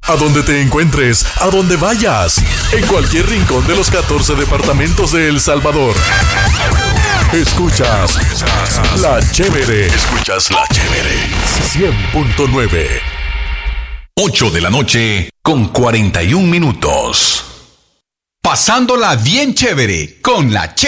A donde te encuentres, a donde vayas, en cualquier rincón de los 14 departamentos de El Salvador. Escuchas La Chévere. Escuchas La Chévere. 100.9. 8 de la noche con 41 minutos. Pasándola bien chévere con La Chévere.